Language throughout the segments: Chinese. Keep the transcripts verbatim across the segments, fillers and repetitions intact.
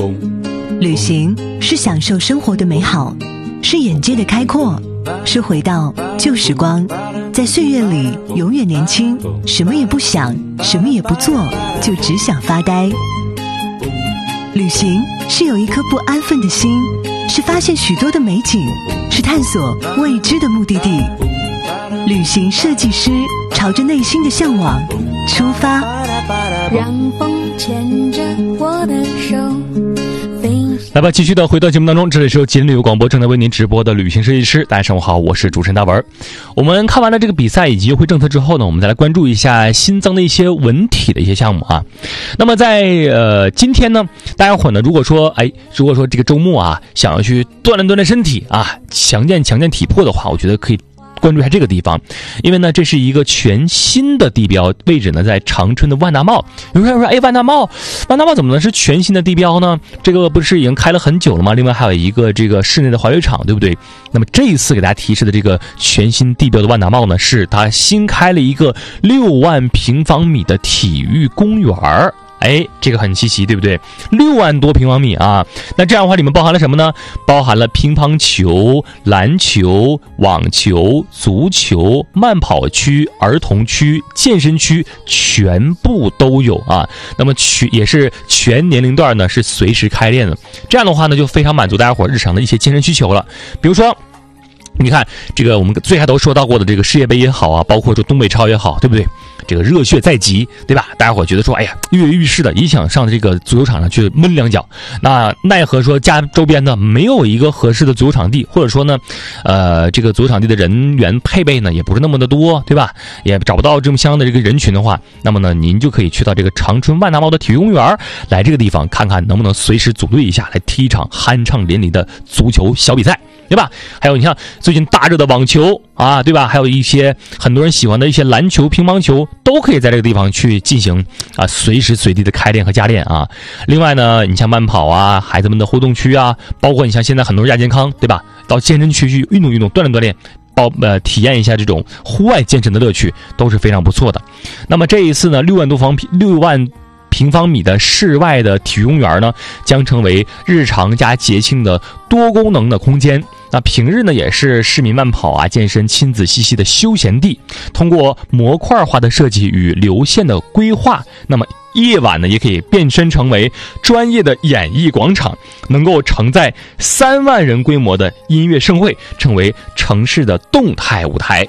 旅行是享受生活的美好，是眼界的开阔，是回到旧时光，在岁月里永远年轻，什么也不想，什么也不做，就只想发呆。旅行是有一颗不安分的心，是发现许多的美景，是探索未知的目的地。旅行设计师朝着内心的向往出发， 让风牵着我的手。 来吧，继续的回到节目当中，这里是由吉林旅游广播正在为您直播的旅行设计师。大家上午好，我是主持人大文。我们看完了这个比赛以及优惠政策之后呢，我们再来关注一下新增的一些文体的一些项目啊。那么在呃今天呢，大家伙呢，如果说哎，如果说这个周末啊，想要去锻炼锻炼身体啊，强健强健体魄的话，我觉得可以关注一下这个地方，因为呢，这是一个全新的地标，位置呢在长春的万大茂。有人说，哎，万大茂，万大茂怎么能是全新的地标呢？这个不是已经开了很久了吗？另外还有一个这个室内的滑雪场，对不对？那么这一次给大家提示的这个全新地标的万大茂呢，是它新开了一个六万平方米的体育公园儿。哎，这个很稀奇，对不对？六万多平方米啊！那这样的话，里面包含了什么呢？包含了乒乓球、篮球、网球、足球、慢跑区、儿童区、健身区，全部都有啊。那么全也是全年龄段呢是随时开练的。这样的话呢，就非常满足大家伙日常的一些健身需求了。比如说，你看这个我们最开头说到过的这个世界杯也好啊，包括说东北超也好，对不对？这个热血在即，对吧？大家伙觉得说，哎呀，跃跃欲试的，也想上这个足球场上去闷两脚。那奈何说家周边呢没有一个合适的足球场地，或者说呢，呃，这个足球场地的人员配备呢也不是那么的多，对吧？也找不到这么相应的这个人群的话，那么呢，您就可以去到这个长春万大茂的体育公园来这个地方看看，能不能随时组队一下，来踢一场酣畅淋漓的足球小比赛。对吧？还有你像最近大热的网球啊，对吧？还有一些很多人喜欢的一些篮球、乒乓球，都可以在这个地方去进行啊，随时随地的开练和加练啊。另外呢，你像慢跑啊，孩子们的活动区啊，包括你像现在很多人亚健康，对吧？到健身区去运动运动、锻炼锻炼，包呃体验一下这种户外健身的乐趣，都是非常不错的。那么这一次呢，六万多方六万。平方米的室外的体育公园呢，将成为日常加节庆的多功能的空间。那平日呢，也是市民慢跑啊、健身、亲子嬉戏的休闲地。通过模块化的设计与流线的规划，那么夜晚呢，也可以变身成为专业的演艺广场，能够承载三万人规模的音乐盛会，成为城市的动态舞台。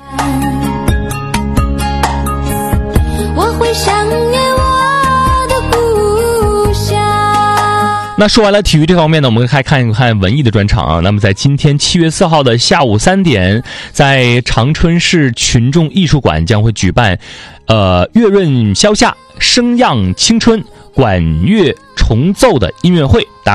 我会想念那说完了体育这方面呢，我们还看一看文艺的专场啊。那么在今天七月四号的下午三点，在长春市群众艺术馆将会举办，呃，月润消夏、声漾青春管乐重奏的音乐会。